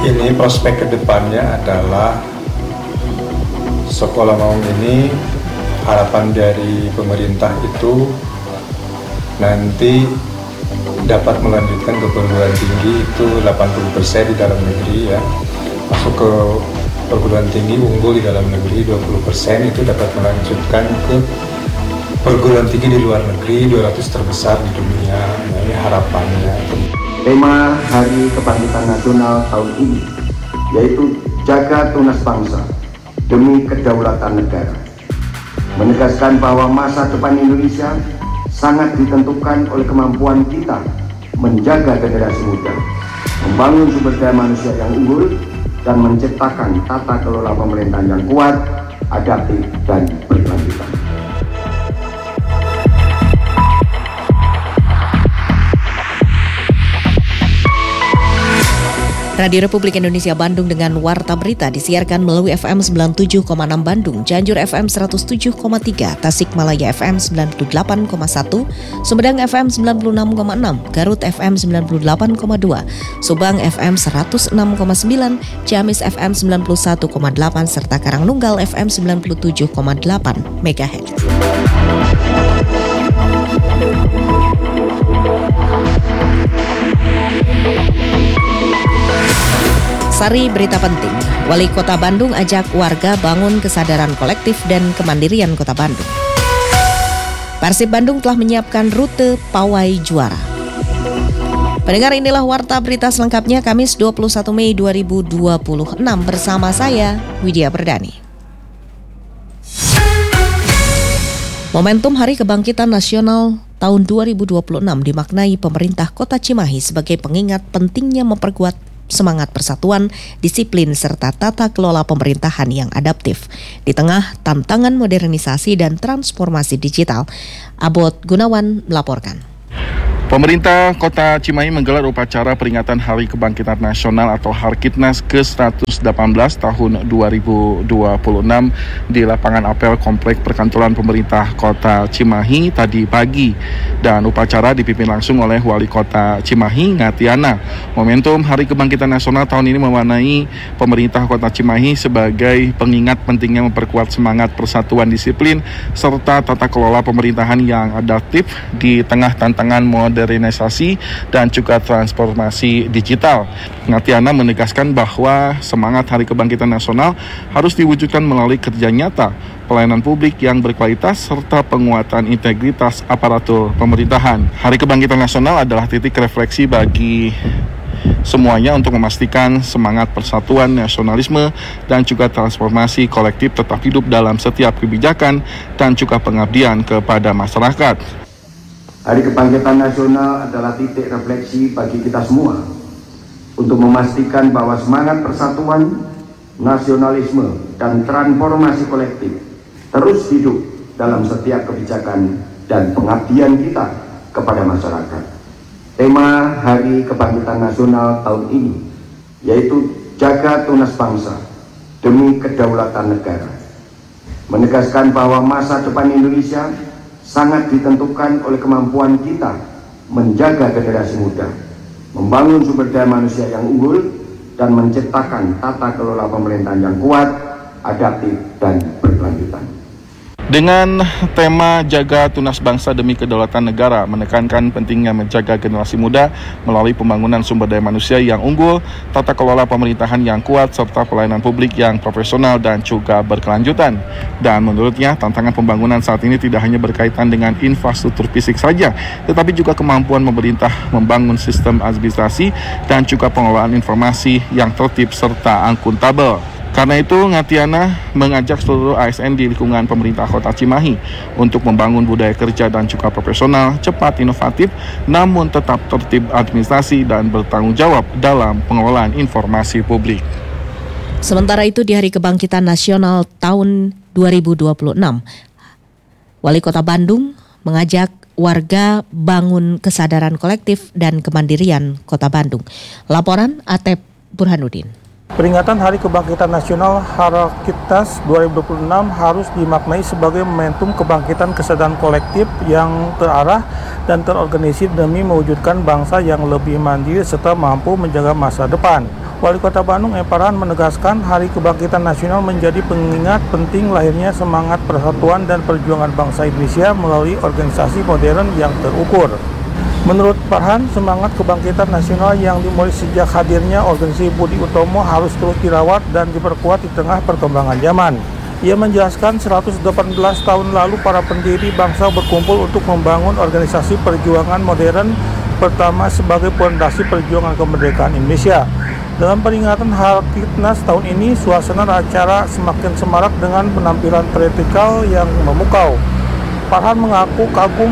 Ini prospek kedepannya adalah Sekolah Maung ini harapan dari pemerintah itu nanti dapat melanjutkan ke perguruan tinggi itu 80% di dalam negeri ya. Masuk ke perguruan tinggi unggul di dalam negeri 20% itu dapat melanjutkan ke perguruan tinggi di luar negeri 200 terbesar di dunia. Nah, ini harapannya. Tema Hari Kebangkitan Nasional tahun ini yaitu Jaga Tunas Bangsa demi Kedaulatan Negara, menegaskan bahwa masa depan Indonesia sangat ditentukan oleh kemampuan kita menjaga generasi muda, membangun sumber daya manusia yang unggul, dan menciptakan tata kelola pemerintahan yang kuat, adaptif, dan berkelanjutan. Radio Republik Indonesia Bandung dengan Warta Berita disiarkan melalui FM 97,6 Bandung, Cianjur FM 107,3, Tasikmalaya FM 98,1, Sumedang FM 96,6, Garut FM 98,2, Subang FM 106,9, Ciamis FM 91,8, serta Karangnunggal FM 97,8 MHz. Sari berita penting, Wali Kota Bandung ajak warga bangun kesadaran kolektif dan kemandirian Kota Bandung. Persib Bandung telah menyiapkan rute pawai juara. Pendengar, inilah Warta Berita selengkapnya Kamis 21 Mei 2026 bersama saya, Widya Perdani. Momentum Hari Kebangkitan Nasional tahun 2026 dimaknai pemerintah Kota Cimahi sebagai pengingat pentingnya memperkuat semangat persatuan, disiplin, serta tata kelola pemerintahan yang adaptif. Di tengah tantangan modernisasi dan transformasi digital, Abot Gunawan melaporkan. Pemerintah Kota Cimahi menggelar upacara peringatan Hari Kebangkitan Nasional atau Harkitnas ke-118 tahun 2026 di lapangan apel Komplek Perkantoran Pemerintah Kota Cimahi tadi pagi. Dan upacara dipimpin langsung oleh Wali Kota Cimahi, Ngatiana. Momentum Hari Kebangkitan Nasional tahun ini mewarnai pemerintah Kota Cimahi sebagai pengingat pentingnya memperkuat semangat persatuan, disiplin, serta tata kelola pemerintahan yang adaptif di tengah tantangan modernisasi dan juga transformasi digital. Ngatiana menegaskan bahwa semangat Hari Kebangkitan Nasional harus diwujudkan melalui kerja nyata, pelayanan publik yang berkualitas, serta penguatan integritas aparatur pemerintahan. Hari Kebangkitan Nasional adalah titik refleksi bagi semuanya untuk memastikan semangat persatuan, nasionalisme, dan juga transformasi kolektif tetap hidup dalam setiap kebijakan dan juga pengabdian kepada masyarakat. Hari Kebangkitan Nasional adalah titik refleksi bagi kita semua untuk memastikan bahwa semangat persatuan, nasionalisme, dan transformasi kolektif terus hidup dalam setiap kebijakan dan pengabdian kita kepada masyarakat. Tema Hari Kebangkitan Nasional tahun ini yaitu Jaga Tunas Bangsa demi Kedaulatan Negara, menegaskan bahwa masa depan Indonesia sangat ditentukan oleh kemampuan kita menjaga generasi muda, membangun sumber daya manusia yang unggul, dan menciptakan tata kelola pemerintahan yang kuat, adaptif, dan berkelanjutan. Dengan tema Jaga Tunas Bangsa demi Kedaulatan Negara, menekankan pentingnya menjaga generasi muda melalui pembangunan sumber daya manusia yang unggul, tata kelola pemerintahan yang kuat, serta pelayanan publik yang profesional dan juga berkelanjutan. Dan menurutnya, tantangan pembangunan saat ini tidak hanya berkaitan dengan infrastruktur fisik saja, tetapi juga kemampuan pemerintah membangun sistem administrasi dan juga pengelolaan informasi yang tertib serta akuntabel. Karena itu, Ngatiana mengajak seluruh ASN di lingkungan pemerintah Kota Cimahi untuk membangun budaya kerja dan juga profesional, cepat, inovatif, namun tetap tertib administrasi dan bertanggung jawab dalam pengelolaan informasi publik. Sementara itu, di Hari Kebangkitan Nasional tahun 2026, Wali Kota Bandung mengajak warga bangun kesadaran kolektif dan kemandirian Kota Bandung. Laporan Atep Burhanuddin. Peringatan Hari Kebangkitan Nasional Harkitnas 2026 harus dimaknai sebagai momentum kebangkitan kesadaran kolektif yang terarah dan terorganisir demi mewujudkan bangsa yang lebih mandiri serta mampu menjaga masa depan. Wali Kota Bandung M. Farhan menegaskan Hari Kebangkitan Nasional menjadi pengingat penting lahirnya semangat persatuan dan perjuangan bangsa Indonesia melalui organisasi modern yang terukur. Menurut Farhan, semangat kebangkitan nasional yang dimulai sejak hadirnya organisasi Budi Utomo harus terus dirawat dan diperkuat di tengah perkembangan zaman. Ia menjelaskan 118 tahun lalu para pendiri bangsa berkumpul untuk membangun organisasi perjuangan modern pertama sebagai fondasi perjuangan kemerdekaan Indonesia. Dalam peringatan Harkitnas tahun ini, suasana acara semakin semarak dengan penampilan teatrikal yang memukau. Farhan mengaku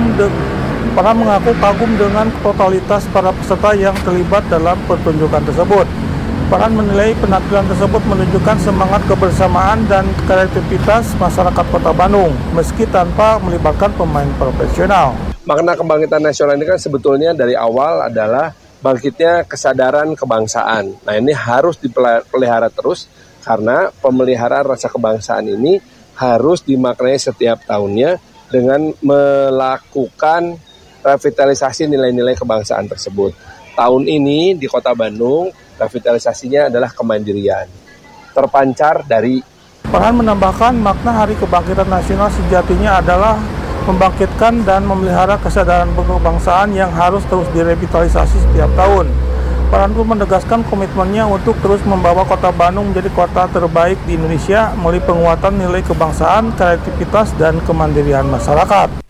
kagum dengan totalitas para peserta yang terlibat dalam pertunjukan tersebut. Farhan menilai penampilan tersebut menunjukkan semangat kebersamaan dan kreativitas masyarakat Kota Bandung, meski tanpa melibatkan pemain profesional. Makna kebangkitan nasional ini kan sebetulnya dari awal adalah bangkitnya kesadaran kebangsaan. Nah, ini harus dipelihara terus karena pemeliharaan rasa kebangsaan ini harus dimaknai setiap tahunnya dengan melakukan revitalisasi nilai-nilai kebangsaan tersebut. Tahun ini di Kota Bandung, revitalisasinya adalah kemandirian. Terpancar dari Farhan menambahkan makna Hari Kebangkitan Nasional sejatinya adalah membangkitkan dan memelihara kesadaran kebangsaan yang harus terus direvitalisasi setiap tahun. Farhan pun menegaskan komitmennya untuk terus membawa Kota Bandung menjadi kota terbaik di Indonesia melalui penguatan nilai kebangsaan, kreativitas, dan kemandirian masyarakat.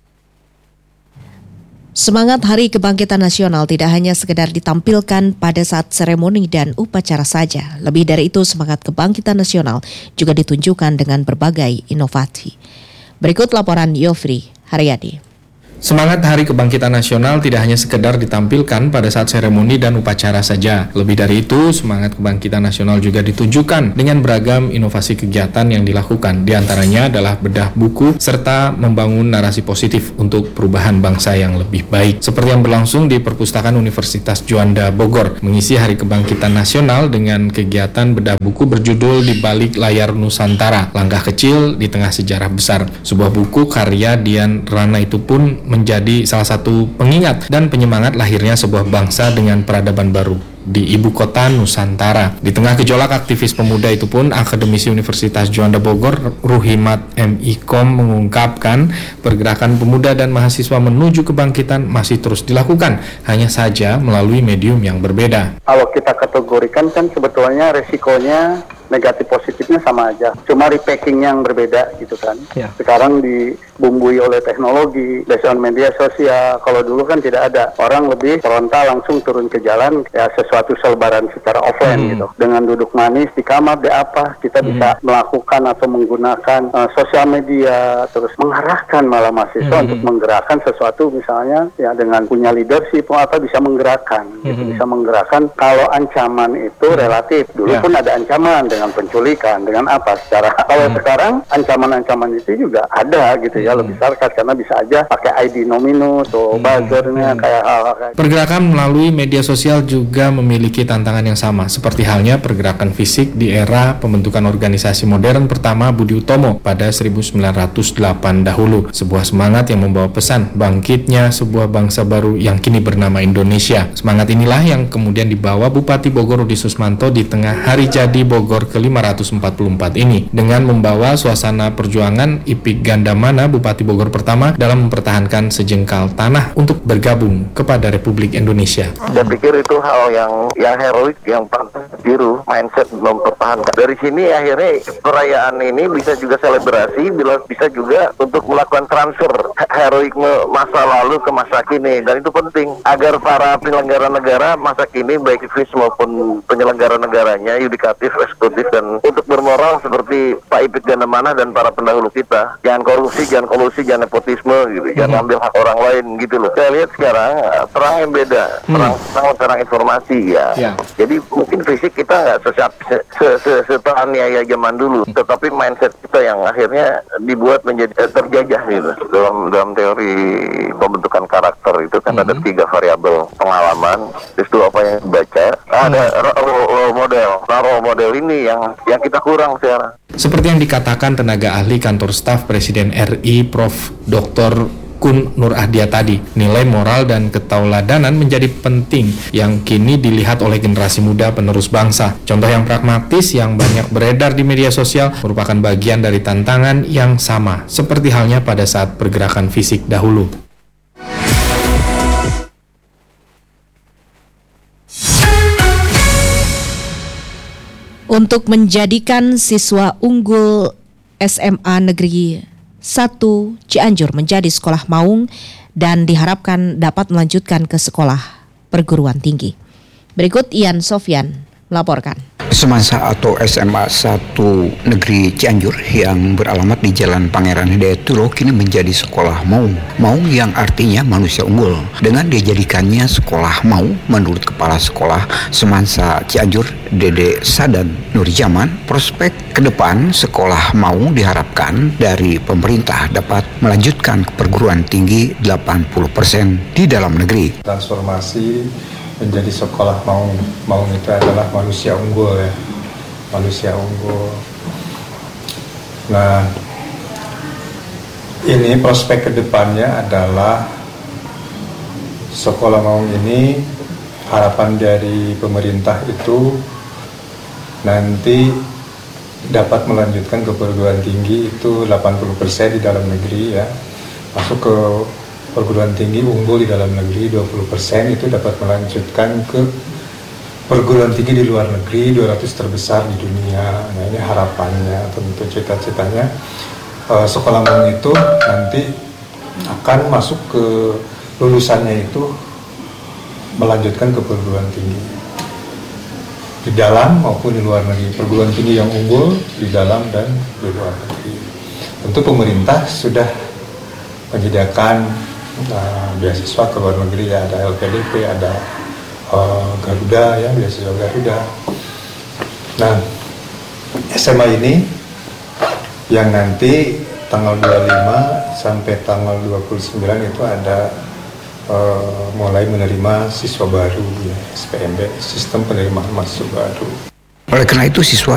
Semangat Hari Kebangkitan Nasional tidak hanya sekedar ditampilkan pada saat seremoni dan upacara saja. Lebih dari itu, semangat kebangkitan nasional juga ditunjukkan dengan berbagai inovasi. Berikut laporan Yofri Haryadi. Semangat Hari Kebangkitan Nasional tidak hanya sekedar ditampilkan pada saat seremoni dan upacara saja. Lebih dari itu, semangat Kebangkitan Nasional juga ditunjukkan dengan beragam inovasi kegiatan yang dilakukan. Di antaranya adalah bedah buku serta membangun narasi positif untuk perubahan bangsa yang lebih baik. Seperti yang berlangsung di Perpustakaan Universitas Juanda Bogor, mengisi Hari Kebangkitan Nasional dengan kegiatan bedah buku berjudul Di Balik Layar Nusantara, Langkah Kecil di Tengah Sejarah Besar. Sebuah buku karya Dian Rana itu pun menjadi salah satu pengingat dan penyemangat lahirnya sebuah bangsa dengan peradaban baru di ibu kota Nusantara. Di tengah gejolak aktivis pemuda itu pun, akademisi Universitas Juanda Bogor, Ruhimat M.Ikom mengungkapkan pergerakan pemuda dan mahasiswa menuju kebangkitan masih terus dilakukan, hanya saja melalui medium yang berbeda. Kalau kita kategorikan kan sebetulnya resikonya negatif positifnya sama aja, cuma repacking yang berbeda gitu kan. Ya. Sekarang dibumbui oleh teknologi, based on media sosial. Kalau dulu kan tidak ada, orang lebih frontal langsung turun ke jalan, ya sesuatu selebaran secara offline gitu. Dengan duduk manis di kamar, di apa, kita bisa melakukan atau menggunakan sosial media, terus mengarahkan malah mahasiswa untuk menggerakkan sesuatu, misalnya ya dengan punya leadership atau bisa menggerakkan, gitu. Bisa menggerakkan. Kalau ancaman itu relatif, dulu pun ada ancaman dengan penculikan, dengan apa secara kalau sekarang ancaman-ancaman itu juga ada gitu ya, lebih sarkas karena bisa aja pakai ID nominus atau buzzernya kayak hal-hal kayak. Pergerakan melalui media sosial juga memiliki tantangan yang sama, seperti halnya pergerakan fisik di era pembentukan organisasi modern pertama Budi Utomo pada 1908 dahulu. Sebuah semangat yang membawa pesan bangkitnya sebuah bangsa baru yang kini bernama Indonesia. Semangat inilah yang kemudian dibawa Bupati Bogor Rudi Susmanto di tengah Hari Jadi Bogor ke-544 ini dengan membawa suasana perjuangan Ipik Gandamana Bupati Bogor pertama dalam mempertahankan sejengkal tanah untuk bergabung kepada Republik Indonesia. Saya pikir itu hal yang heroik, yang pantas ditiru, mindset mempertahankan. Dari sini akhirnya perayaan ini bisa juga selebrasi, bisa juga untuk melakukan transfer heroikme masa lalu ke masa kini, dan itu penting agar para penyelenggara negara masa kini baik aktivis maupun penyelenggara negaranya, yudikatif, eksekutif, dan untuk bermoral seperti Pak Ipik Gandamana dan para pendahulu kita. Jangan korupsi, jangan kolusi, jangan nepotisme gitu. Jangan ambil hak orang lain gitu loh. Saya lihat sekarang perang yang beda, perang informasi ya. Jadi mungkin fisik kita nggak seteraniaya zaman dulu, tetapi mindset kita yang akhirnya dibuat menjadi terjajah gitu. Dalam teori pembentukan karakter itu kan ada 3 variabel: pengalaman, terus itu apa yang dibaca, ada role model. Nah, role model ini yang kita kurang sekarang. Seperti yang dikatakan tenaga ahli kantor staf Presiden RI Prof. Dr. Kun Nur Ahdia tadi. Nilai moral dan ketauladanan menjadi penting yang kini dilihat oleh generasi muda penerus bangsa. Contoh yang pragmatis yang banyak beredar di media sosial merupakan bagian dari tantangan yang sama, seperti halnya pada saat pergerakan fisik dahulu. Untuk menjadikan siswa unggul SMA Negeri 1 Cianjur menjadi sekolah maung dan diharapkan dapat melanjutkan ke sekolah perguruan tinggi. Berikut Ian Sofyan melaporkan. Semansa atau SMA 1 Negeri Cianjur yang beralamat di Jalan Pangeran Hidayatullah kini menjadi sekolah maung. Maung yang artinya manusia unggul. Dengan dijadikannya sekolah maung, menurut Kepala Sekolah Semansa Cianjur, Dede Sadan Nurjaman, prospek ke depan sekolah maung diharapkan dari pemerintah dapat melanjutkan ke perguruan tinggi 80% di dalam negeri. Transformasi menjadi sekolah maung. Maung itu adalah manusia unggul ya, manusia unggul. Nah, ini prospek kedepannya adalah sekolah maung ini, harapan dari pemerintah itu nanti dapat melanjutkan ke perguruan tinggi itu 80% di dalam negeri ya, masuk ke perguruan tinggi unggul di dalam negeri 20%, itu dapat melanjutkan ke perguruan tinggi di luar negeri 200 terbesar di dunia. Nah, ini harapannya, tentu cita-citanya sekolah maung itu nanti akan masuk ke lulusannya itu melanjutkan ke perguruan tinggi di dalam maupun di luar negeri, perguruan tinggi yang unggul di dalam dan di luar negeri. Tentu pemerintah sudah menyediakan beasiswa ke luar negeri ya, ada LPDP, ada Garuda ya, beasiswa Garuda. Nah, SMA ini yang nanti tanggal 25 sampai tanggal 29 itu ada mulai menerima siswa baru ya, SPMB, sistem penerimaan mahasiswa baru. Oleh karena itu siswa